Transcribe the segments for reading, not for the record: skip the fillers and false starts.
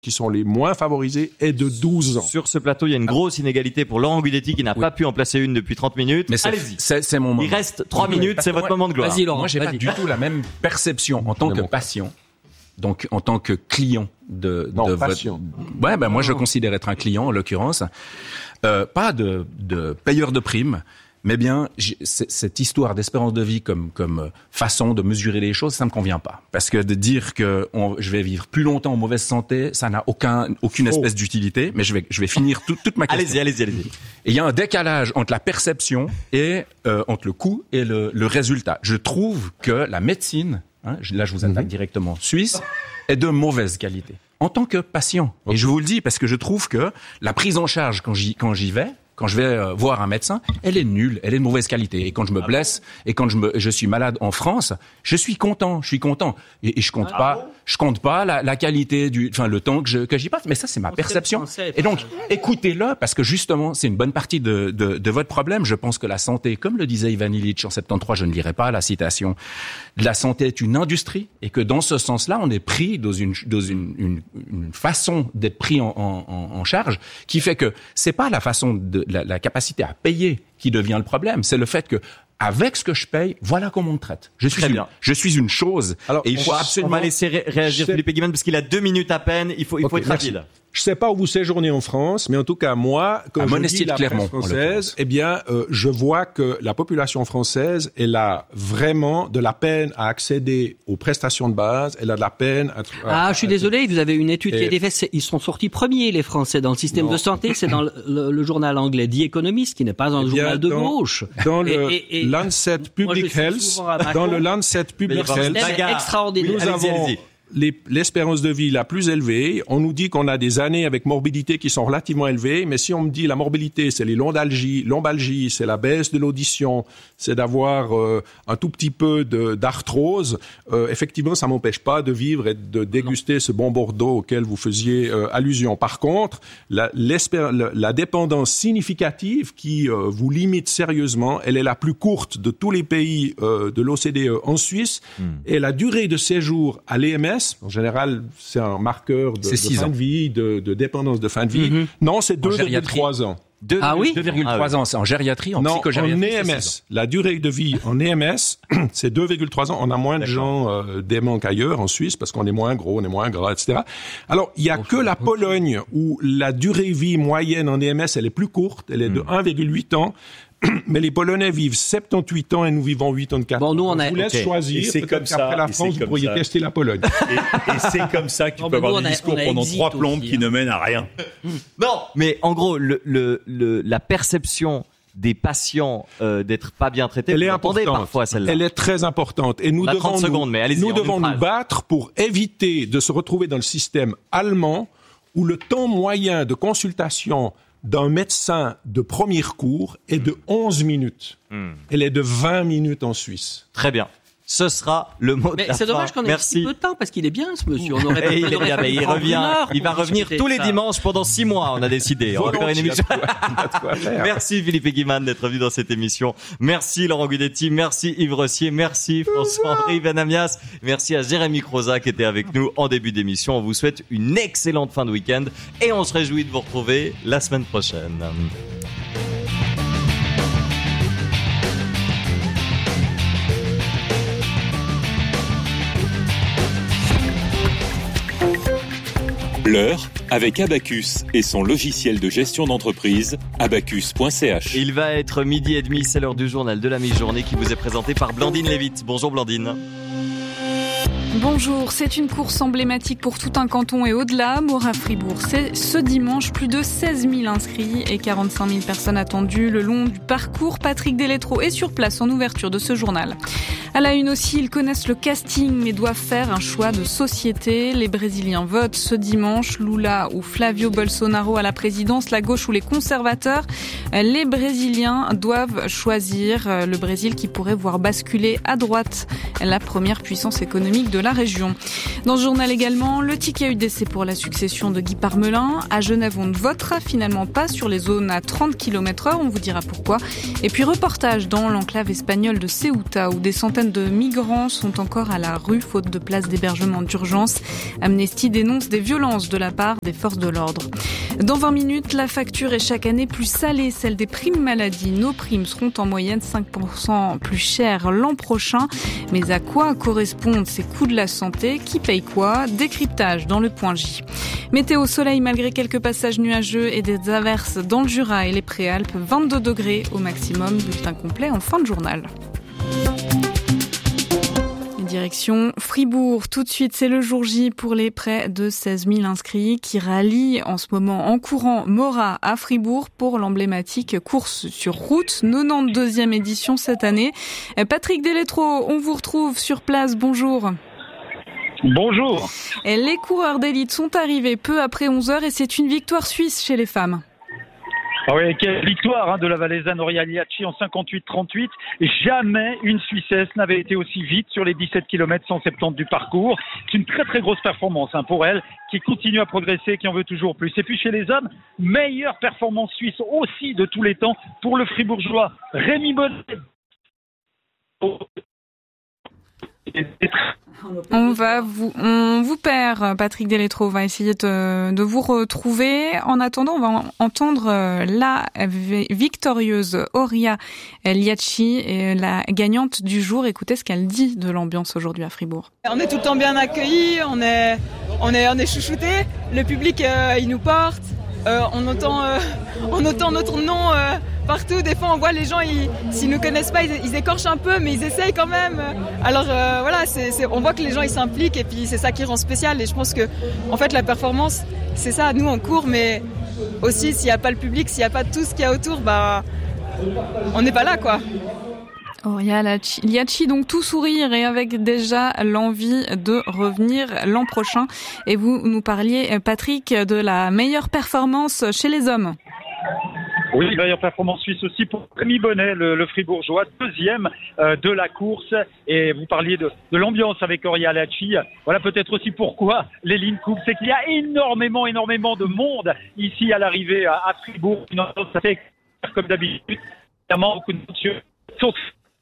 qui sont les moins favorisés est de 12 ans. Sur ce plateau, il y a une grosse inégalité pour Laurent Guidetti qui n'a pas pu en placer une depuis 30 minutes. Mais allez-y. C'est mon moment. Il reste 3 minutes, c'est votre moment de gloire. Vas-y, Laurent. Moi, j'ai pas du tout la même perception en tant que patient. Donc, en tant que client de patient. Ouais, moi, je considère être un client, en l'occurrence. Pas de payeur de primes, mais bien, cette histoire d'espérance de vie comme façon de mesurer les choses, ça me convient pas. Parce que de dire que je vais vivre plus longtemps en mauvaise santé, ça n'a aucune espèce d'utilité. Mais je vais finir toute ma question. Allez-y. Et il y a un décalage entre la perception et entre le coût et le résultat. Je trouve que la médecine, là je vous attaque directement, suisse, est de mauvaise qualité. En tant que patient. Et je vous le dis parce que je trouve que la prise en charge quand j'y vais, quand je vais voir un médecin, elle est nulle, elle est de mauvaise qualité. Et quand je me blesse et quand je suis malade en France, je suis content. Et je compte pas la qualité le temps que j'y passe. Mais ça, c'est ma perception. Et donc, écoutez-le, parce que justement, c'est une bonne partie de votre problème. Je pense que la santé, comme le disait Ivan Illich en 73, je ne lirai pas la citation, la santé est une industrie et que dans ce sens-là, on est pris dans une façon d'être pris en charge qui fait que c'est pas la façon de la capacité à payer qui devient le problème, c'est le fait que avec ce que je paye, voilà comment on me traite. Je suis une chose. Alors, et il faut absolument... On va laisser réagir Philippe Guimond parce qu'il a 2 minutes à peine. Il faut être rapide. Je sais pas où vous séjournez en France, mais en tout cas, moi, quand je lis la presse française, je vois que la population française, elle a vraiment de la peine à accéder aux prestations de base, elle a de la peine je suis désolé, vous avez une étude qui a été faite, ils sont sortis premiers, les Français, dans le système de santé, c'est dans le journal anglais The Economist, qui n'est pas un journal de gauche. Dans le Lancet Public Health, extraordinaire. Nous avons l'espérance de vie la plus élevée. On nous dit qu'on a des années avec morbidité qui sont relativement élevées, mais si on me dit la morbidité, c'est les lombalgies, c'est la baisse de l'audition, c'est d'avoir un tout petit peu d'arthrose, effectivement, ça m'empêche pas de vivre et de déguster ce bon Bordeaux auquel vous faisiez allusion. Par contre, la dépendance significative qui vous limite sérieusement, elle est la plus courte de tous les pays de l'OCDE en Suisse, et la durée de séjour à l'EMS, en général, c'est un marqueur de fin de vie, de dépendance de fin de vie. Non, c'est 2,3 ans. 2,3 ans, c'est en gériatrie, en psychogériatrie. Non, en EMS. La durée de vie en EMS, c'est 2,3 ans. On a moins de gens déments qu'ailleurs en Suisse parce qu'on est moins gros, on est moins gras, etc. Alors, il y a que la Pologne où la durée de vie moyenne en EMS, elle est plus courte, elle est de 1,8 ans. Mais les Polonais vivent 78 ans et nous vivons 84 ans. Bon, nous, on vous laisse choisir. C'est comme ça. Après la France, vous pourriez tester la Pologne. Et c'est comme ça que tu peux avoir des discours pendant 3 plombes qui ne mènent à rien. Non, mais en gros, la perception des patients d'être pas bien traités, elle est importante parfois celle-là. Elle est très importante. Et nous devons nous battre pour éviter de se retrouver dans le système allemand où le temps moyen de consultation d'un médecin de premier recours est de 11 minutes. Elle est de 20 minutes en Suisse. Très bien. Ce sera le mot de la fin. C'est dommage qu'on ait si peu de temps parce qu'il est bien ce monsieur. On aurait il va revenir tous les dimanches pendant 6 mois, on a décidé. On va faire une émission. Merci Philippe Guimond d'être venu dans cette émission. Merci Laurent Guidetti, merci Yves Rossier, merci François-Henri Benamias, merci à Jérémy Croza qui était avec nous en début d'émission. On vous souhaite une excellente fin de week-end et on se réjouit de vous retrouver la semaine prochaine. L'heure avec Abacus et son logiciel de gestion d'entreprise, abacus.ch. Il va être 12h30, c'est l'heure du journal de la mi-journée qui vous est présenté par Blandine Lévite. Bonjour Blandine. Bonjour, c'est une course emblématique pour tout un canton et au-delà. Mora-Fribourg, c'est ce dimanche, plus de 16 000 inscrits et 45 000 personnes attendues le long du parcours. Patrick Deletro est sur place en ouverture de ce journal. À la une aussi, ils connaissent le casting mais doivent faire un choix de société. Les Brésiliens votent ce dimanche, Lula ou Flavio Bolsonaro à la présidence, la gauche ou les conservateurs. Les Brésiliens doivent choisir le Brésil qui pourrait voir basculer à droite la première puissance économique de la région. Dans ce journal également, le ticket UDC pour la succession de Guy Parmelin. À Genève, on ne votera finalement pas sur les zones à 30 km/h, on vous dira pourquoi. Et puis reportage dans l'enclave espagnole de Ceuta où des centaines de migrants sont encore à la rue faute de place d'hébergement d'urgence. Amnesty dénonce des violences de la part des forces de l'ordre. Dans 20 minutes, la facture est chaque année plus salée, celle des primes maladie. Nos primes seront en moyenne 5% plus chères l'an prochain. Mais à quoi correspondent ces coûts de la santé? Qui paye quoi? Décryptage dans le point J. Météo soleil malgré quelques passages nuageux et des averses dans le Jura et les Préalpes. 22 degrés au maximum. Bulletin complet en fin de journal. Direction Fribourg. Tout de suite, c'est le jour J pour les près de 16 000 inscrits qui rallient en ce moment en courant Mora à Fribourg pour l'emblématique course sur route, 92e édition cette année. Patrick Deletro, on vous retrouve sur place. Bonjour. Bonjour. Et les coureurs d'élite sont arrivés peu après 11h et c'est une victoire suisse chez les femmes. Ah oui, quelle victoire de la Valaisanne Oriya Liacci en 58-38. Jamais une Suissesse n'avait été aussi vite sur les 17 km 170 du parcours. C'est une très très grosse performance pour elle, qui continue à progresser, qui en veut toujours plus. Et puis chez les hommes, meilleure performance suisse aussi de tous les temps pour le Fribourgeois Rémi Bonnet. On vous perd, Patrick Deletro. On va essayer de vous retrouver. En attendant, on va entendre la victorieuse Oriya Liacci, et la gagnante du jour. Écoutez ce qu'elle dit de l'ambiance aujourd'hui à Fribourg. On est tout le temps bien accueillis, on est chouchoutés. Le public, il nous porte. On entend notre nom partout. Des fois, on voit les gens, s'ils nous connaissent pas, ils écorchent un peu, mais ils essayent quand même. Alors voilà, on voit que les gens ils s'impliquent et puis c'est ça qui rend spécial. Et je pense que, en fait, la performance, c'est ça. Nous, on court, mais aussi s'il y a pas le public, s'il y a pas tout ce qu'il y a autour, on n'est pas là, quoi. Oriya Liacci, donc tout sourire et avec déjà l'envie de revenir l'an prochain. Et vous nous parliez, Patrick, de la meilleure performance chez les hommes. Oui, meilleure performance suisse aussi pour Rémi Bonnet, le Fribourgeois, deuxième de la course. Et vous parliez de l'ambiance avec Oriya Liacci. Voilà peut-être aussi pourquoi les lignes coupent. C'est qu'il y a énormément de monde ici à l'arrivée à Fribourg. Une ambiance assez comme d'habitude. Évidemment, beaucoup de monsieur sont...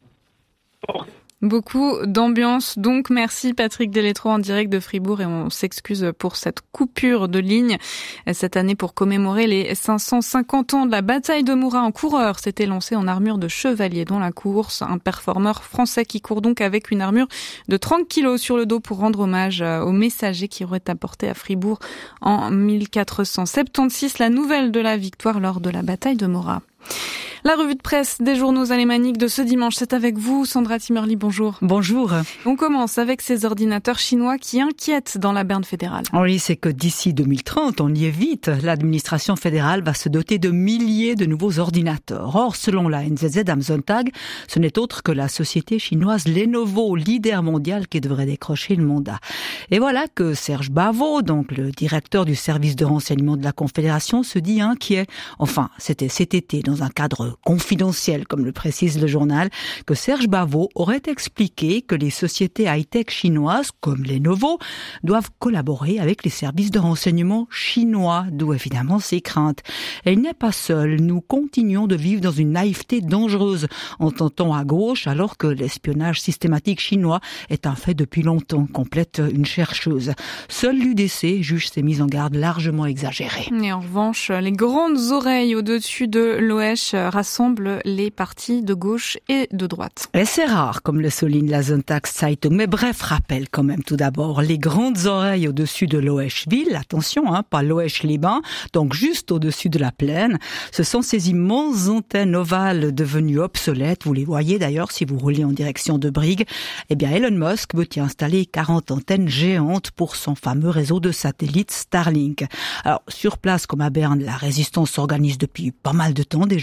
Beaucoup d'ambiance, donc merci Patrick Deletro en direct de Fribourg et on s'excuse pour cette coupure de ligne. Cette année, pour commémorer les 550 ans de la bataille de Mora, un coureur s'était lancé en armure de chevalier dans la course. Un performeur français qui court donc avec une armure de 30 kilos sur le dos pour rendre hommage aux messagers qui auraient apporté à Fribourg en 1476 la nouvelle de la victoire lors de la bataille de Mora. La revue de presse des journaux alémaniques de ce dimanche, c'est avec vous, Sandra Timmerly, bonjour. Bonjour. On commence avec ces ordinateurs chinois qui inquiètent dans la Berne fédérale. Oui, c'est que d'ici 2030, on y est vite, l'administration fédérale va se doter de milliers de nouveaux ordinateurs. Or, selon la NZZ am Sonntag, ce n'est autre que la société chinoise Lenovo, leader mondial, qui devrait décrocher le mandat. Et voilà que Serge Bavo, donc le directeur du service de renseignement de la Confédération, se dit inquiet. Enfin, c'était cet été, dans un cadre confidentiel, comme le précise le journal, que Serge Bavo aurait expliqué que les sociétés high-tech chinoises, comme Lenovo, doivent collaborer avec les services de renseignement chinois, d'où évidemment ses craintes. Et il n'est pas seul. Nous continuons de vivre dans une naïveté dangereuse, en tentant à gauche, alors que l'espionnage systématique chinois est un fait depuis longtemps, complète une chercheuse. Seul l'UDC juge ces mises en garde largement exagérées. Et en revanche, les grandes oreilles au-dessus de l'OESH rassemble les partis de gauche et de droite. Et c'est rare, comme le souligne la Sonntagszeitung. Mais bref, rappel quand même tout d'abord. Les grandes oreilles au-dessus de l'Oeschville, attention, pas l'Oesch-les-Bains, donc juste au-dessus de la plaine. Ce sont ces immenses antennes ovales devenues obsolètes. Vous les voyez d'ailleurs si vous roulez en direction de Brigue. Eh bien, Elon Musk veut y installer 40 antennes géantes pour son fameux réseau de satellites Starlink. Alors, sur place comme à Berne, la résistance s'organise depuis pas mal de temps déjà.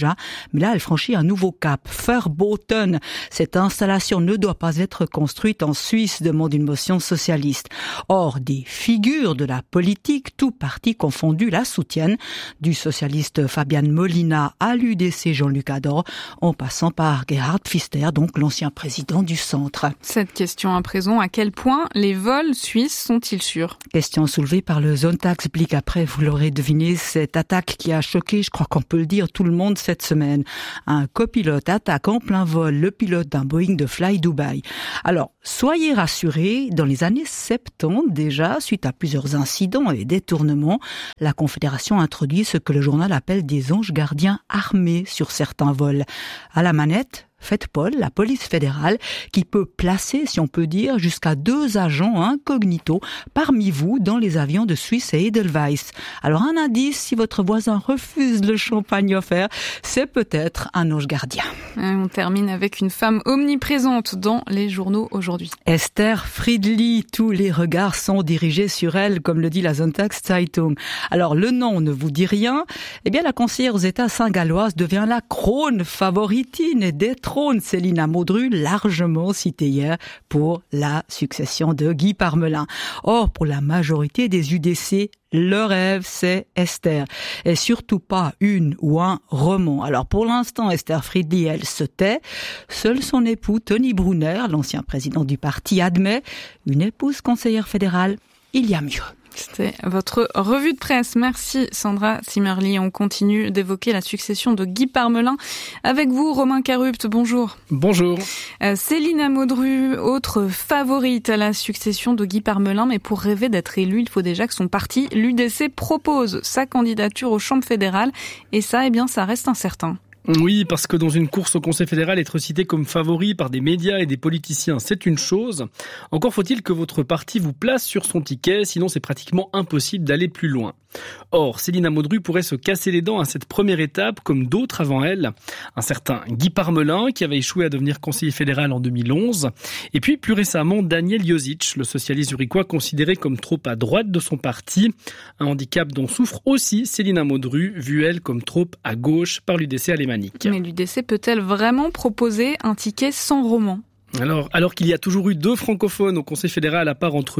Mais là, elle franchit un nouveau cap. Verboten. Cette installation ne doit pas être construite en Suisse, demande une motion socialiste. Or, des figures de la politique, tout parti confondu, la soutiennent, du socialiste Fabian Molina à l'UDC Jean-Luc Ador, en passant par Gerhard Pfister, donc l'ancien président du centre. Cette question à présent, à quel point les vols suisses sont-ils sûrs? Question soulevée par le Sonntagsblick après, vous l'aurez deviné, cette attaque qui a choqué, je crois qu'on peut le dire, tout le monde cette semaine. Un copilote attaque en plein vol le pilote d'un Boeing de Fly Dubai. Alors, soyez rassurés, dans les années 70 déjà, suite à plusieurs incidents et détournements, la Confédération introduit ce que le journal appelle des anges gardiens armés sur certains vols. À la manette, FedPol, la police fédérale, qui peut placer, si on peut dire, jusqu'à 2 agents incognito parmi vous dans les avions de Suisse et Edelweiss. Alors un indice, si votre voisin refuse le champagne offert, c'est peut-être un ange gardien. On termine avec une femme omniprésente dans les journaux aujourd'hui. Esther Friedli, tous les regards sont dirigés sur elle, comme le dit la Sonntagszeitung. Alors le nom ne vous dit rien, eh bien la conseillère aux États saint-galloise devient la Kronfavoritine et détrône Céline Modru, largement citée hier pour la succession de Guy Parmelin. Or, pour la majorité des UDC, le rêve, c'est Esther. Et surtout pas une ou un roman. Alors, pour l'instant, Esther Friedli, elle se tait. Seul son époux, Tony Brunner, l'ancien président du parti, admet une épouse conseillère fédérale, il y a mieux. C'était votre revue de presse. Merci Sandra Zimmerli. On continue d'évoquer la succession de Guy Parmelin. Avec vous, Romain Carupt, bonjour. Bonjour. Céline Modru, autre favorite à la succession de Guy Parmelin, mais pour rêver d'être élu, il faut déjà que son parti, l'UDC, propose sa candidature aux chambres fédérales. Et ça, ça reste incertain. Oui, parce que dans une course au Conseil fédéral, être cité comme favori par des médias et des politiciens, c'est une chose. Encore faut-il que votre parti vous place sur son ticket, sinon c'est pratiquement impossible d'aller plus loin. Or, Céline Modru pourrait se casser les dents à cette première étape, comme d'autres avant elle. Un certain Guy Parmelin, qui avait échoué à devenir conseiller fédéral en 2011. Et puis, plus récemment, Daniel Josic, le socialiste zurichois considéré comme trop à droite de son parti. Un handicap dont souffre aussi Céline Modru, vue elle comme trop à gauche par l'UDC alémanique. Mais l'UDC peut-elle vraiment proposer un ticket sans roman ? Alors qu'il y a toujours eu 2 francophones au Conseil fédéral à part entre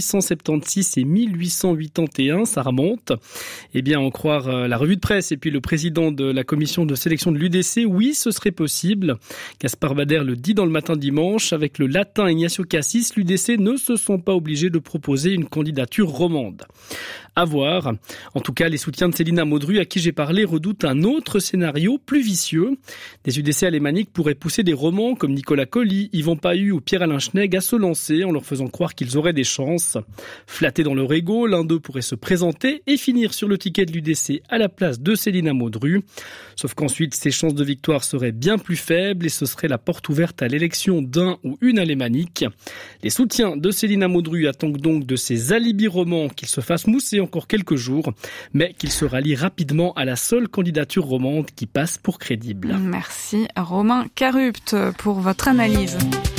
1876 et 1881, ça remonte. Eh bien, en croire la revue de presse et puis le président de la commission de sélection de l'UDC, oui, ce serait possible. Gaspard Bader le dit dans le Matin dimanche, avec le latin Ignacio Cassis, l'UDC ne se sont pas obligés de proposer une candidature romande. À voir. En tout cas, les soutiens de Céline Modru, à qui j'ai parlé, redoutent un autre scénario plus vicieux. Des UDC alémaniques pourraient pousser des romans comme Nicolas Colli, Yvan Pahu ou Pierre-Alain Schnegg à se lancer en leur faisant croire qu'ils auraient des chances. Flattés dans leur ego, l'un d'eux pourrait se présenter et finir sur le ticket de l'UDC à la place de Céline Modru. Sauf qu'ensuite, ses chances de victoire seraient bien plus faibles et ce serait la porte ouverte à l'élection d'un ou une alémanique. Les soutiens de Céline Modru attendent donc de ces alibis romans qu'ils se fassent mousser encore quelques jours, mais qu'il se rallie rapidement à la seule candidature romande qui passe pour crédible. Merci Romain Carupt pour votre analyse.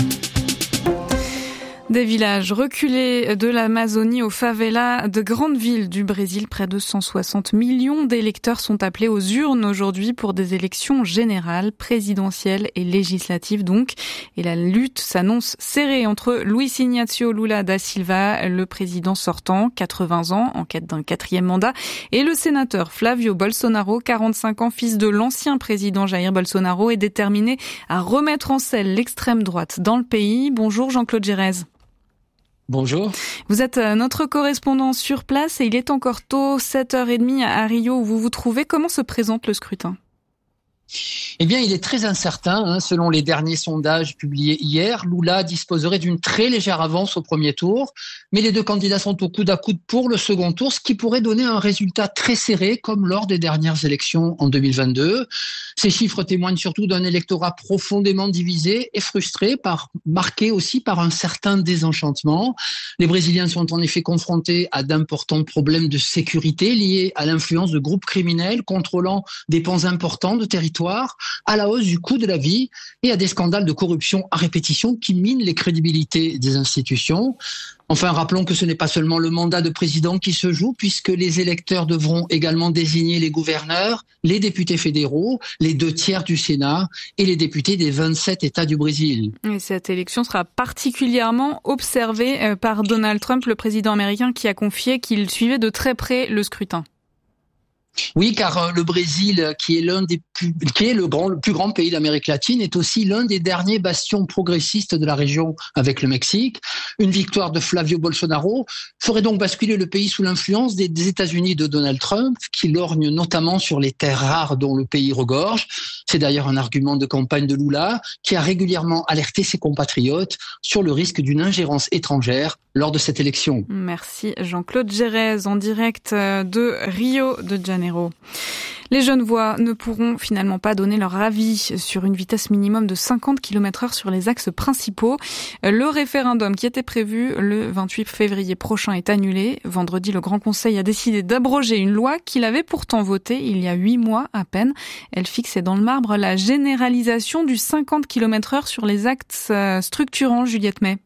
Des villages reculés de l'Amazonie aux favelas de grandes villes du Brésil. Près de 160 millions d'électeurs sont appelés aux urnes aujourd'hui pour des élections générales, présidentielles et législatives donc. Et la lutte s'annonce serrée entre Luiz Inácio Lula da Silva, le président sortant, 80 ans, en quête d'un 4e mandat, et le sénateur Flávio Bolsonaro, 45 ans, fils de l'ancien président Jair Bolsonaro, est déterminé à remettre en selle l'extrême droite dans le pays. Bonjour Jean-Claude Gérez. Bonjour. Vous êtes notre correspondant sur place et il est encore tôt, 7h30 à Rio où vous vous trouvez. Comment se présente le scrutin ? Eh bien, il est très incertain. Selon les derniers sondages publiés hier, Lula disposerait d'une très légère avance au premier tour. Mais les 2 candidats sont au coude à coude pour le second tour, ce qui pourrait donner un résultat très serré, comme lors des dernières élections en 2022. Ces chiffres témoignent surtout d'un électorat profondément divisé et frustré, marqué aussi par un certain désenchantement. Les Brésiliens sont en effet confrontés à d'importants problèmes de sécurité liés à l'influence de groupes criminels contrôlant des pans importants de territoire inflammatoire, à la hausse du coût de la vie et à des scandales de corruption à répétition qui minent les crédibilités des institutions. Enfin, rappelons que ce n'est pas seulement le mandat de président qui se joue, puisque les électeurs devront également désigner les gouverneurs, les députés fédéraux, les 2/3 du Sénat et les députés des 27 États du Brésil. Et cette élection sera particulièrement observée par Donald Trump, le président américain, qui a confié qu'il suivait de très près le scrutin. Oui, car le Brésil, qui est le plus grand pays d'Amérique latine, est aussi l'un des derniers bastions progressistes de la région avec le Mexique. Une victoire de Flavio Bolsonaro ferait donc basculer le pays sous l'influence des États-Unis de Donald Trump, qui lorgne notamment sur les terres rares dont le pays regorge. C'est d'ailleurs un argument de campagne de Lula, qui a régulièrement alerté ses compatriotes sur le risque d'une ingérence étrangère lors de cette élection. Merci Jean-Claude Gérez en direct de Rio de Janeiro. Les Genevois ne pourront finalement pas donner leur avis sur une vitesse minimum de 50 km/h sur les axes principaux. Le référendum qui était prévu le 28 février prochain est annulé. Vendredi, le Grand Conseil a décidé d'abroger une loi qu'il avait pourtant votée il y a 8 mois à peine. Elle fixait dans le marbre la généralisation du 50 km/h sur les axes structurants, Juliette May.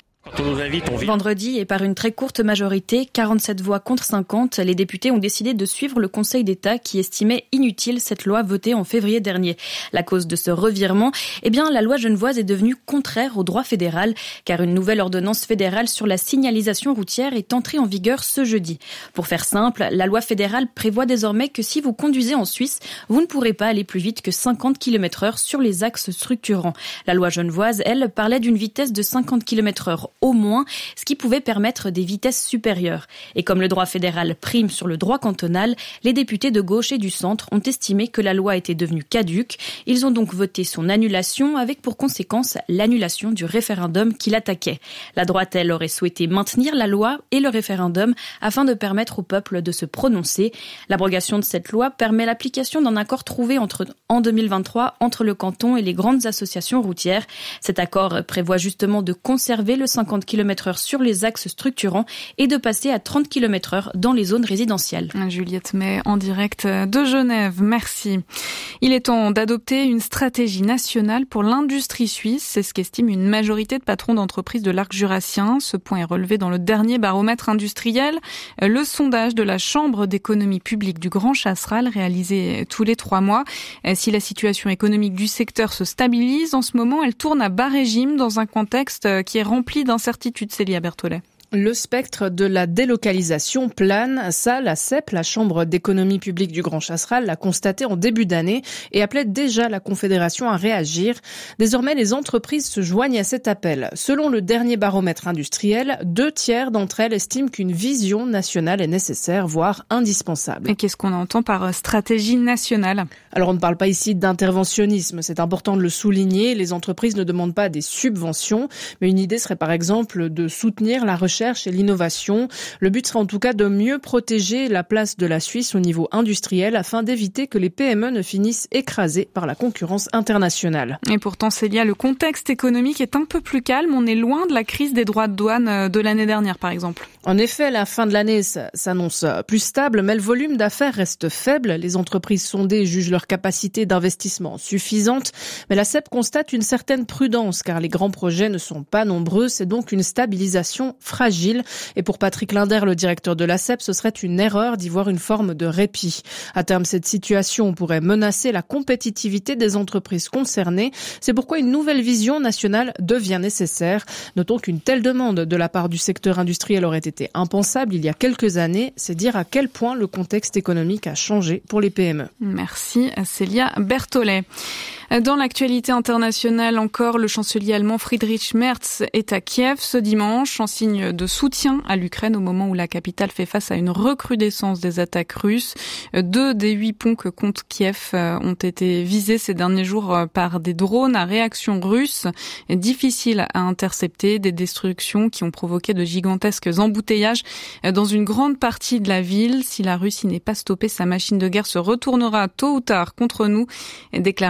Vendredi, et par une très courte majorité, 47 voix contre 50, les députés ont décidé de suivre le Conseil d'État qui estimait inutile cette loi votée en février dernier. La cause de ce revirement, la loi genevoise est devenue contraire au droit fédéral, car une nouvelle ordonnance fédérale sur la signalisation routière est entrée en vigueur ce jeudi. Pour faire simple, la loi fédérale prévoit désormais que si vous conduisez en Suisse, vous ne pourrez pas aller plus vite que 50 km/h sur les axes structurants. La loi genevoise, elle, parlait d'une vitesse de 50 km/h au moins, ce qui pouvait permettre des vitesses supérieures. Et comme le droit fédéral prime sur le droit cantonal, les députés de gauche et du centre ont estimé que la loi était devenue caduque. Ils ont donc voté son annulation, avec pour conséquence l'annulation du référendum qui l'attaquait. La droite, elle, aurait souhaité maintenir la loi et le référendum afin de permettre au peuple de se prononcer. L'abrogation de cette loi permet l'application d'un accord trouvé en 2023 entre le canton et les grandes associations routières. Cet accord prévoit justement de conserver le 50 km/h sur les axes structurants et de passer à 30 km/h dans les zones résidentielles. Juliette May en direct de Genève, merci. Il est temps d'adopter une stratégie nationale pour l'industrie suisse, c'est ce qu'estime une majorité de patrons d'entreprises de l'arc jurassien. Ce point est relevé dans le dernier baromètre industriel, le sondage de la Chambre d'économie publique du Grand Chasseral réalisé tous les 3 mois. Si la situation économique du secteur se stabilise, en ce moment, elle tourne à bas régime dans un contexte qui est rempli d'incertitudes, Célia Berthollet. Le spectre de la délocalisation plane. Ça, la CEP, la Chambre d'économie publique du Grand Chasseral, l'a constaté en début d'année et appelait déjà la Confédération à réagir. Désormais, les entreprises se joignent à cet appel. Selon le dernier baromètre industriel, 2/3 d'entre elles estiment qu'une vision nationale est nécessaire, voire indispensable. Et qu'est-ce qu'on entend par stratégie nationale ? Alors, on ne parle pas ici d'interventionnisme. C'est important de le souligner. Les entreprises ne demandent pas des subventions, mais une idée serait par exemple de soutenir la recherche et l'innovation. Le but serait en tout cas de mieux protéger la place de la Suisse au niveau industriel afin d'éviter que les PME ne finissent écrasées par la concurrence internationale. Et pourtant, Célia, le contexte économique est un peu plus calme. On est loin de la crise des droits de douane de l'année dernière, par exemple. En effet, la fin de l'année s'annonce plus stable, mais le volume d'affaires reste faible. Les entreprises sondées jugent leur capacité d'investissement suffisante, mais la CEP constate une certaine prudence car les grands projets ne sont pas nombreux. C'est donc une stabilisation fragile. Et pour Patrick Linder, le directeur de la CEP, ce serait une erreur d'y voir une forme de répit. À terme, cette situation pourrait menacer la compétitivité des entreprises concernées. C'est pourquoi une nouvelle vision nationale devient nécessaire. Notons qu'une telle demande de la part du secteur industriel aurait été impensable il y a quelques années. C'est dire à quel point le contexte économique a changé pour les PME. Merci Célia Berthollet. Dans l'actualité internationale encore, le chancelier allemand Friedrich Merz est à Kiev ce dimanche en signe de soutien à l'Ukraine au moment où la capitale fait face à une recrudescence des attaques russes. 2 des 8 ponts que compte Kiev ont été visés ces derniers jours par des drones à réaction russe. Difficile à intercepter, des destructions qui ont provoqué de gigantesques embouteillages dans une grande partie de la ville. Si la Russie n'est pas stoppée, sa machine de guerre se retournera tôt ou tard contre nous. Déclaration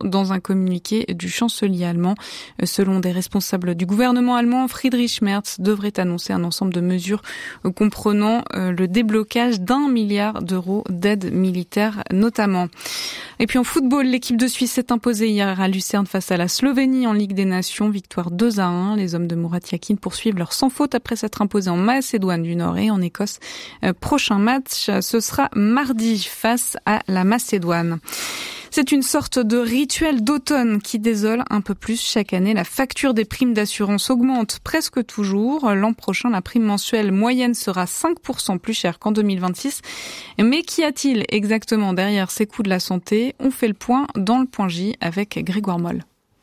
dans un communiqué du chancelier allemand. Selon des responsables du gouvernement allemand, Friedrich Merz devrait annoncer un ensemble de mesures comprenant le déblocage d'1 milliard d'euros d'aide militaire notamment. Et puis en football, l'équipe de Suisse s'est imposée hier à Lucerne face à la Slovénie en Ligue des Nations, victoire 2-1. Les hommes de Murat Yakin poursuivent leur sans faute après s'être imposés en Macédoine du Nord et en Écosse. Prochain match, ce sera mardi face à la Macédoine. C'est une sorte de rituel d'automne qui désole un peu plus chaque année. La facture des primes d'assurance augmente presque toujours. L'an prochain, la prime mensuelle moyenne sera 5% plus chère qu'en 2026. Mais qu'y a-t-il exactement derrière ces coûts de la santé ? On fait le point dans le point J avec Grégoire Moll.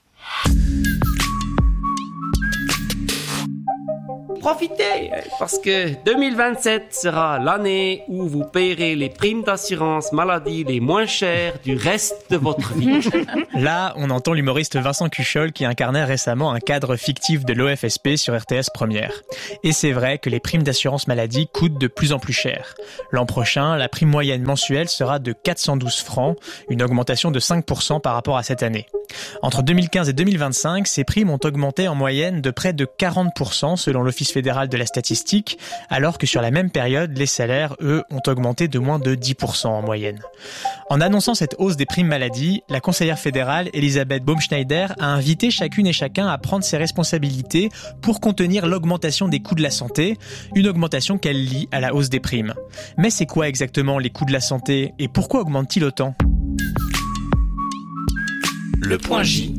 Profitez, parce que 2027 sera l'année où vous payerez les primes d'assurance maladie les moins chères du reste de votre vie. Là, on entend l'humoriste Vincent Cuchol qui incarnait récemment un cadre fictif de l'OFSP sur RTS Première. Et c'est vrai que les primes d'assurance maladie coûtent de plus en plus cher. L'an prochain, la prime moyenne mensuelle sera de 412 francs, une augmentation de 5% par rapport à cette année. Entre 2015 et 2025, ces primes ont augmenté en moyenne de près de 40% selon l'Office fédéral de la statistique, alors que sur la même période, les salaires, eux, ont augmenté de moins de 10% en moyenne. En annonçant cette hausse des primes maladie, la conseillère fédérale Elisabeth Baumschneider a invité chacune et chacun à prendre ses responsabilités pour contenir l'augmentation des coûts de la santé, une augmentation qu'elle lie à la hausse des primes. Mais c'est quoi exactement les coûts de la santé et pourquoi augmentent-ils autant ? Le point J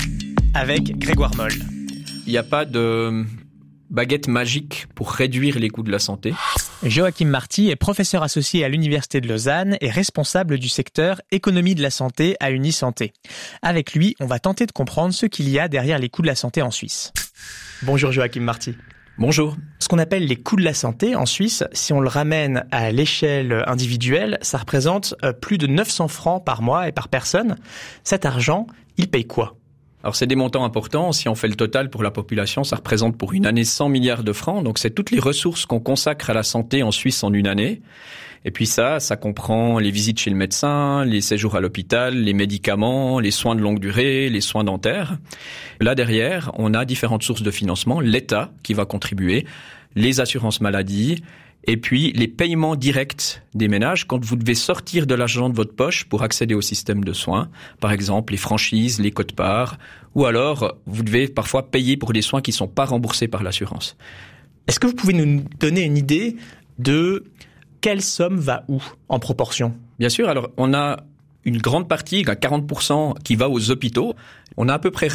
avec Grégoire Moll. Il n'y a pas de baguette magique pour réduire les coûts de la santé. Joachim Marty est professeur associé à l'Université de Lausanne et responsable du secteur économie de la santé à Unisanté. Avec lui, on va tenter de comprendre ce qu'il y a derrière les coûts de la santé en Suisse. Bonjour Joachim Marty. Bonjour. Ce qu'on appelle les coûts de la santé en Suisse, si on le ramène à l'échelle individuelle, ça représente plus de 900 francs par mois et par personne. Cet argent, il paye quoi ? Alors c'est des montants importants. Si on fait le total pour la population, ça représente pour une année 100 milliards de francs. Donc c'est toutes les ressources qu'on consacre à la santé en Suisse en une année. Et puis ça comprend les visites chez le médecin, les séjours à l'hôpital, les médicaments, les soins de longue durée, les soins dentaires. Là derrière, on a différentes sources de financement. L'État qui va contribuer, les assurances maladie, et puis les paiements directs des ménages quand vous devez sortir de l'argent de votre poche pour accéder au système de soins. Par exemple, les franchises, les quotes-parts, ou alors vous devez parfois payer pour des soins qui ne sont pas remboursés par l'assurance. Est-ce que vous pouvez nous donner une idée de quelle somme va où en proportion ? Bien sûr, alors on a une grande partie, 40% qui va aux hôpitaux. On a à peu près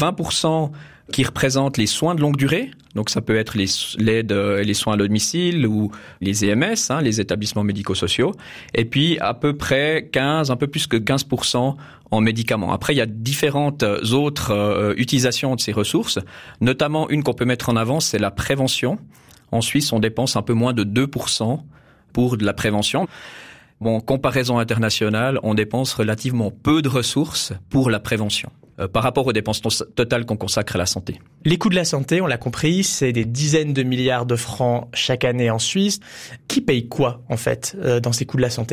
20% qui représentent les soins de longue durée. Donc ça peut être l'aide et les soins à domicile ou les EMS, les établissements médico-sociaux. Et puis à peu près un peu plus que 15% en médicaments. Après, il y a différentes autres utilisations de ces ressources. Notamment une qu'on peut mettre en avant, c'est la prévention. En Suisse, on dépense un peu moins de 2% pour de la prévention. Bon, comparaison internationale, on dépense relativement peu de ressources pour la prévention par rapport aux dépenses totales qu'on consacre à la santé. Les coûts de la santé, on l'a compris, c'est des dizaines de milliards de francs chaque année en Suisse. Qui paye quoi, en fait, dans ces coûts de la santé ?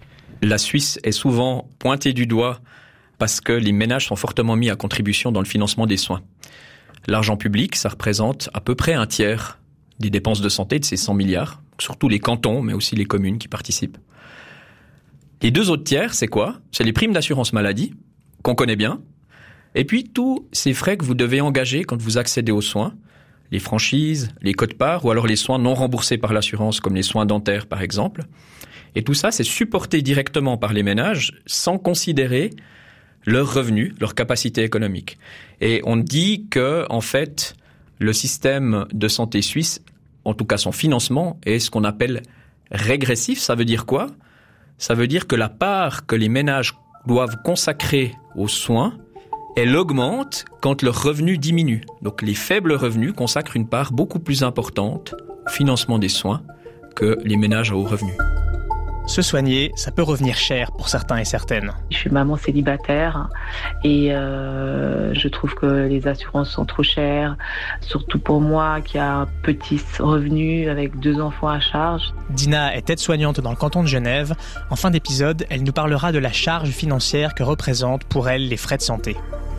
La Suisse est souvent pointée du doigt parce que les ménages sont fortement mis à contribution dans le financement des soins. L'argent public, ça représente à peu près un tiers des dépenses de santé de ces 100 milliards, surtout les cantons, mais aussi les communes qui participent. Les deux autres tiers, c'est quoi ? C'est les primes d'assurance maladie, qu'on connaît bien, et puis tous ces frais que vous devez engager quand vous accédez aux soins, les franchises, les quotes-parts, ou alors les soins non remboursés par l'assurance, comme les soins dentaires par exemple. Et tout ça, c'est supporté directement par les ménages, sans considérer leurs revenus, leur capacité économique. Et on dit que, en fait, le système de santé suisse, en tout cas son financement, est ce qu'on appelle régressif. Ça veut dire quoi ? Ça veut dire que la part que les ménages doivent consacrer aux soins, elle augmente quand leurs revenus diminuent. Donc les faibles revenus consacrent une part beaucoup plus importante au financement des soins que les ménages à haut revenu. se soigner, ça peut revenir cher pour certains et certaines. Je suis maman célibataire et je trouve que les assurances sont trop chères, surtout pour moi qui a un petit revenu avec 2 enfants à charge. Dina est aide-soignante dans le canton de Genève. En fin d'épisode, elle nous parlera de la charge financière que représentent pour elle les frais de santé.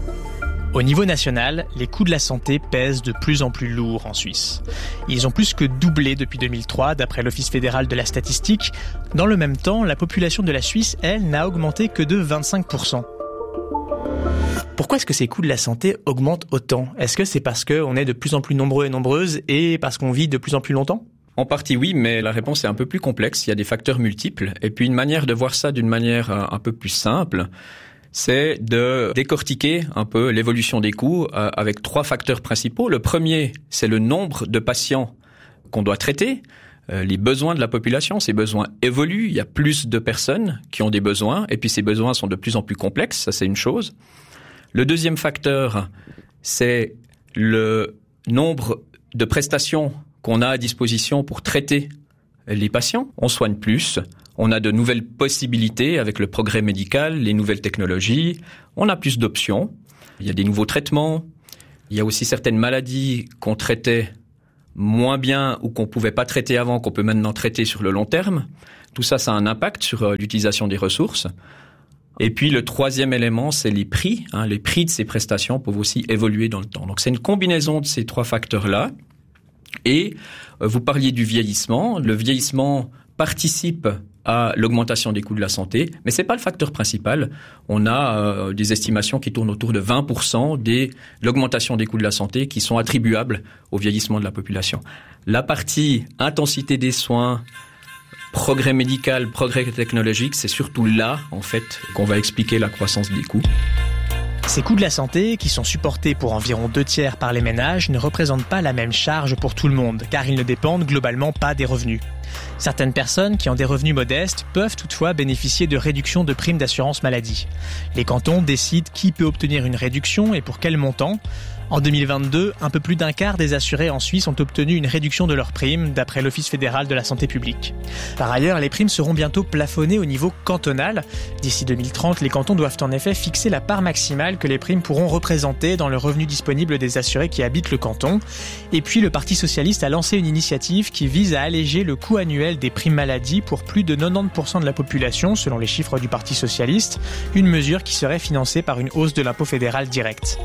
Au niveau national, les coûts de la santé pèsent de plus en plus lourd en Suisse. Ils ont plus que doublé depuis 2003, d'après l'Office fédéral de la statistique. Dans le même temps, la population de la Suisse, elle, n'a augmenté que de 25%. Pourquoi est-ce que ces coûts de la santé augmentent autant ? Est-ce que c'est parce qu'on est de plus en plus nombreux et nombreuses et parce qu'on vit de plus en plus longtemps ? En partie oui, mais la réponse est un peu plus complexe. Il y a des facteurs multiples. Et puis une manière de voir ça d'une manière un peu plus simple, c'est de décortiquer un peu l'évolution des coûts avec 3 facteurs principaux. Le premier, c'est le nombre de patients qu'on doit traiter, les besoins de la population. Ces besoins évoluent, il y a plus de personnes qui ont des besoins, et puis ces besoins sont de plus en plus complexes, ça c'est une chose. Le deuxième facteur, c'est le nombre de prestations qu'on a à disposition pour traiter les patients. On soigne plus. On a de nouvelles possibilités avec le progrès médical, les nouvelles technologies. On a plus d'options. Il y a des nouveaux traitements. Il y a aussi certaines maladies qu'on traitait moins bien ou qu'on pouvait pas traiter avant, qu'on peut maintenant traiter sur le long terme. Tout ça, ça a un impact sur l'utilisation des ressources. Et puis, le troisième élément, c'est les prix. Les prix de ces prestations peuvent aussi évoluer dans le temps. Donc, c'est une combinaison de ces 3 facteurs-là. Et vous parliez du vieillissement. Le vieillissement participe à l'augmentation des coûts de la santé, mais c'est pas le facteur principal. On a des estimations qui tournent autour de 20% de l'augmentation des coûts de la santé qui sont attribuables au vieillissement de la population. La partie intensité des soins, progrès médical, progrès technologique, c'est surtout là, en fait, qu'on va expliquer la croissance des coûts. Ces coûts de la santé, qui sont supportés pour environ 2/3 par les ménages, ne représentent pas la même charge pour tout le monde, car ils ne dépendent globalement pas des revenus. Certaines personnes qui ont des revenus modestes peuvent toutefois bénéficier de réductions de primes d'assurance maladie. Les cantons décident qui peut obtenir une réduction et pour quel montant. En 2022, un peu plus d'un quart des assurés en Suisse ont obtenu une réduction de leurs primes, d'après l'Office fédéral de la santé publique. Par ailleurs, les primes seront bientôt plafonnées au niveau cantonal. D'ici 2030, les cantons doivent en effet fixer la part maximale que les primes pourront représenter dans le revenu disponible des assurés qui habitent le canton. Et puis, le Parti socialiste a lancé une initiative qui vise à alléger le coût annuel des primes maladie pour plus de 90% de la population, selon les chiffres du Parti socialiste, une mesure qui serait financée par une hausse de l'impôt fédéral direct.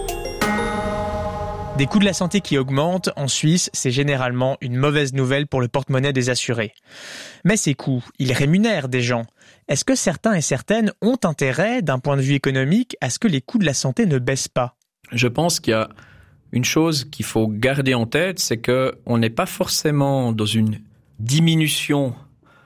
Des coûts de la santé qui augmentent en Suisse, c'est généralement une mauvaise nouvelle pour le porte-monnaie des assurés. Mais ces coûts, ils rémunèrent des gens. Est-ce que certains et certaines ont intérêt, d'un point de vue économique, à ce que les coûts de la santé ne baissent pas ? Je pense qu'il y a une chose qu'il faut garder en tête, c'est qu'on n'est pas forcément dans une diminution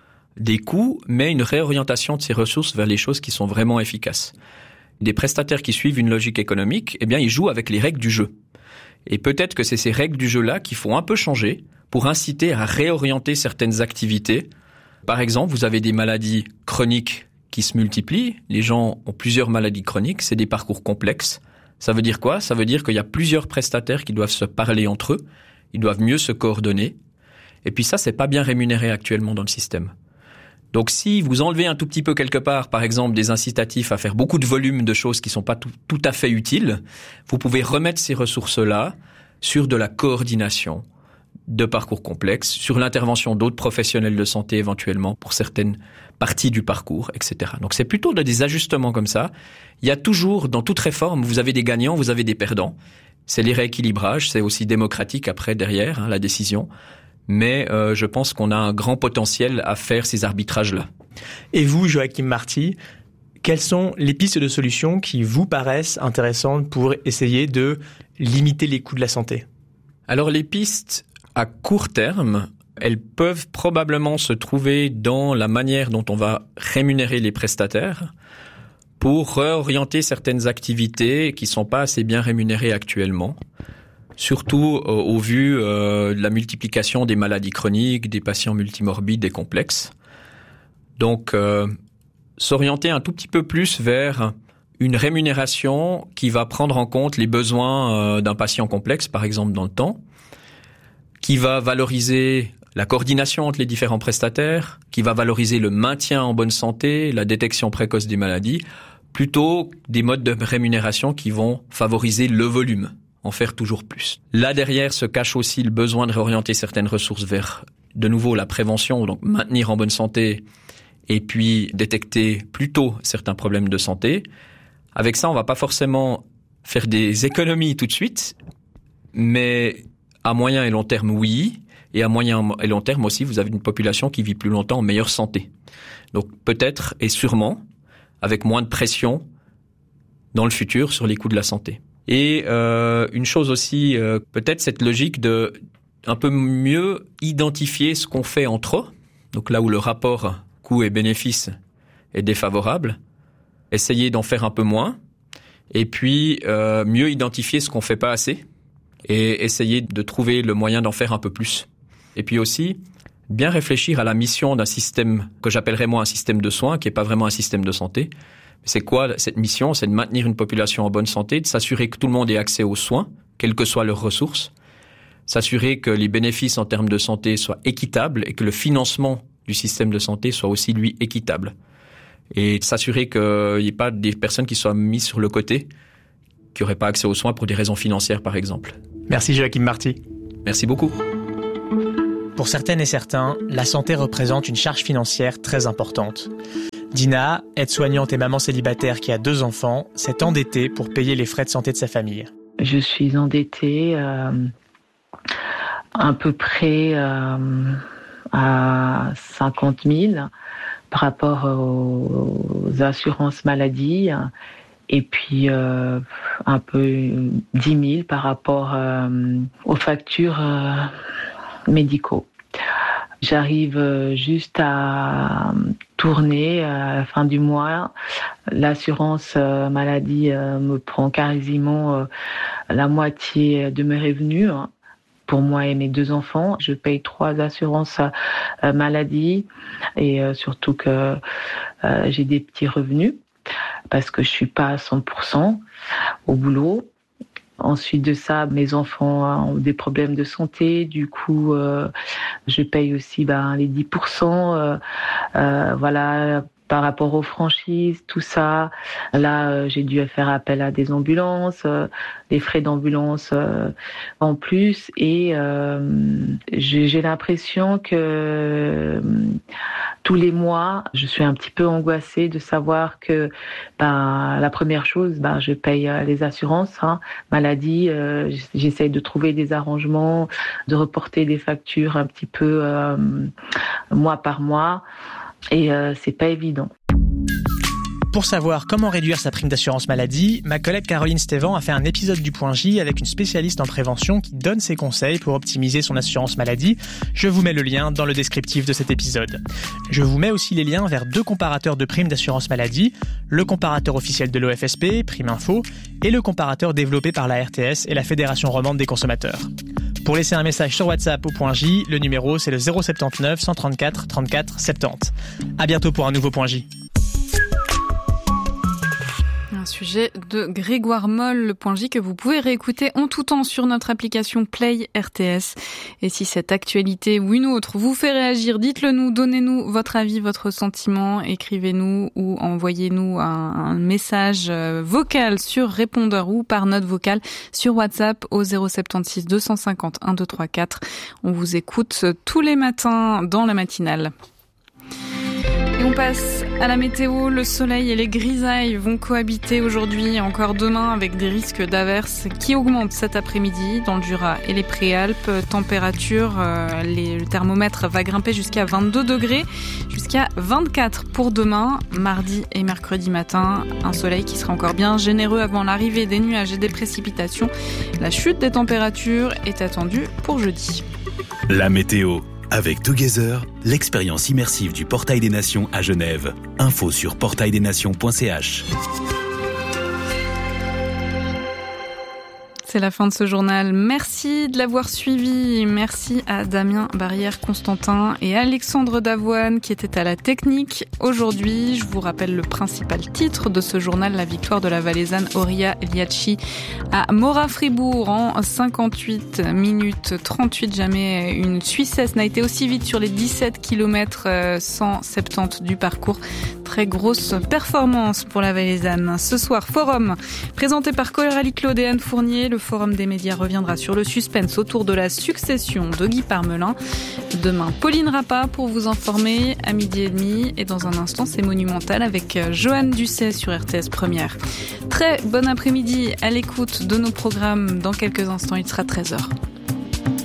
des coûts, mais une réorientation de ces ressources vers les choses qui sont vraiment efficaces. Des prestataires qui suivent une logique économique, eh bien, ils jouent avec les règles du jeu. Et peut-être que c'est ces règles du jeu-là qu'il faut un peu changer pour inciter à réorienter certaines activités. Par exemple, vous avez des maladies chroniques qui se multiplient. Les gens ont plusieurs maladies chroniques. C'est des parcours complexes. Ça veut dire quoi ? Ça veut dire qu'il y a plusieurs prestataires qui doivent se parler entre eux. Ils doivent mieux se coordonner. Et puis ça, c'est pas bien rémunéré actuellement dans le système. Donc si vous enlevez un tout petit peu quelque part, par exemple, des incitatifs à faire beaucoup de volume de choses qui sont pas tout à fait utiles, vous pouvez remettre ces ressources-là sur de la coordination de parcours complexes, sur l'intervention d'autres professionnels de santé éventuellement pour certaines parties du parcours, etc. Donc c'est plutôt des ajustements comme ça. Il y a toujours, dans toute réforme, vous avez des gagnants, vous avez des perdants. C'est les rééquilibrages, c'est aussi démocratique après, derrière, la décision. Mais je pense qu'on a un grand potentiel à faire ces arbitrages-là. Et vous, Joachim Marty, quelles sont les pistes de solutions qui vous paraissent intéressantes pour essayer de limiter les coûts de la santé ? Alors les pistes à court terme, elles peuvent probablement se trouver dans la manière dont on va rémunérer les prestataires pour réorienter certaines activités qui ne sont pas assez bien rémunérées actuellement. Surtout au vu de la multiplication des maladies chroniques, des patients multimorbides et complexes. Donc, s'orienter un tout petit peu plus vers une rémunération qui va prendre en compte les besoins d'un patient complexe, par exemple dans le temps, qui va valoriser la coordination entre les différents prestataires, qui va valoriser le maintien en bonne santé, la détection précoce des maladies, plutôt des modes de rémunération qui vont favoriser le volume, en faire toujours plus. Là derrière se cache aussi le besoin de réorienter certaines ressources vers, de nouveau, la prévention, donc maintenir en bonne santé, et puis détecter plus tôt certains problèmes de santé. Avec ça, on va pas forcément faire des économies tout de suite, mais à moyen et long terme, oui. Et à moyen et long terme aussi, vous avez une population qui vit plus longtemps en meilleure santé. Donc peut-être et sûrement avec moins de pression dans le futur sur les coûts de la santé. Et une chose aussi, peut-être cette logique de un peu mieux identifier ce qu'on fait entre eux. Donc là où le rapport coût et bénéfice est défavorable, essayer d'en faire un peu moins. Et puis mieux identifier ce qu'on fait pas assez et essayer de trouver le moyen d'en faire un peu plus. Et puis aussi, bien réfléchir à la mission d'un système que j'appellerais moi un système de soins, qui est pas vraiment un système de santé. C'est quoi cette mission? C'est de maintenir une population en bonne santé, de s'assurer que tout le monde ait accès aux soins, quelles que soient leurs ressources, s'assurer que les bénéfices en termes de santé soient équitables et que le financement du système de santé soit aussi, lui, équitable. Et s'assurer qu'il n'y ait pas des personnes qui soient mises sur le côté, qui n'auraient pas accès aux soins pour des raisons financières, par exemple. Merci Joachim Marty. Merci beaucoup. Pour certaines et certains, la santé représente une charge financière très importante. Dina, aide-soignante et maman célibataire qui a 2 enfants, s'est endettée pour payer les frais de santé de sa famille. Je suis endettée à peu près à 50 000 par rapport aux assurances maladie et puis un peu 10 000 par rapport aux factures médicaux. J'arrive juste à tourner à la fin du mois. L'assurance maladie me prend quasiment la moitié de mes revenus. Pour moi et mes 2 enfants, je paye 3 assurances maladie et surtout que j'ai des petits revenus parce que je suis pas à 100% au boulot. Ensuite de ça, mes enfants ont des problèmes de santé, du coup, je paye aussi les 10%, voilà, par rapport aux franchises, tout ça. Là, j'ai dû faire appel à des ambulances, des frais d'ambulance en plus, et j'ai l'impression que tous les mois, je suis un petit peu angoissée de savoir que la première chose, je paye les assurances, maladie, j'essaye de trouver des arrangements, de reporter des factures un petit peu mois par mois, et c'est pas évident. Pour savoir comment réduire sa prime d'assurance maladie, ma collègue Caroline Stévan a fait un épisode du Point J avec une spécialiste en prévention qui donne ses conseils pour optimiser son assurance maladie. Je vous mets le lien dans le descriptif de cet épisode. Je vous mets aussi les liens vers 2 comparateurs de primes d'assurance maladie, le comparateur officiel de l'OFSP, Prime Info, et le comparateur développé par la RTS et la Fédération romande des consommateurs. Pour laisser un message sur WhatsApp au Point J, le numéro c'est le 079 134 34 70. À bientôt pour un nouveau Point J. Sujet de Grégoire Moll, le Point J que vous pouvez réécouter en tout temps sur notre application Play RTS. Et si cette actualité ou une autre vous fait réagir, dites-le nous, donnez-nous votre avis, votre sentiment, écrivez-nous ou envoyez-nous un message vocal sur répondeur ou par note vocale sur WhatsApp au 076 250 1234. On vous écoute tous les matins dans la matinale. Et on passe à la météo. Le soleil et les grisailles vont cohabiter aujourd'hui et encore demain avec des risques d'averses qui augmentent cet après-midi dans le Jura et les Préalpes. Température, le thermomètre va grimper jusqu'à 22 degrés, jusqu'à 24 pour demain, mardi et mercredi matin. Un soleil qui sera encore bien généreux avant l'arrivée des nuages et des précipitations. La chute des températures est attendue pour jeudi. La météo. Avec Together, l'expérience immersive du Portail des Nations à Genève. Info sur portaildesnations.ch. c'est la fin de ce journal. Merci de l'avoir suivi. Merci à Damien Barrière-Constantin et Alexandre Davoine qui étaient à la technique. Aujourd'hui, je vous rappelle le principal titre de ce journal, la victoire de la Valaisanne Horia Eliachi à Mora-Fribourg en 58 minutes 38. Jamais une Suissesse n'a été aussi vite sur les 17 km 170 du parcours. Très grosse performance pour la Valaisanne. Ce soir, forum présenté par Coralie Claude et Anne Fournier. Le forum des médias reviendra sur le suspense autour de la succession de Guy Parmelin. Demain, Pauline Rappa pour vous informer à 12h30. Et dans un instant, c'est Monumental avec Joanne Dusset sur RTS Première. Très bon après-midi à l'écoute de nos programmes. Dans quelques instants, il sera 13h.